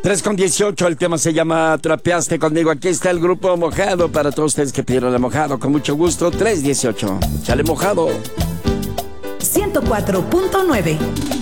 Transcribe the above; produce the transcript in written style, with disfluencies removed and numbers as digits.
3:18, el tema se llama Trapeaste conmigo. Aquí está el grupo Mojado para todos ustedes que pidieron el Mojado. Con mucho gusto, 3:18. Chale Mojado. 104.9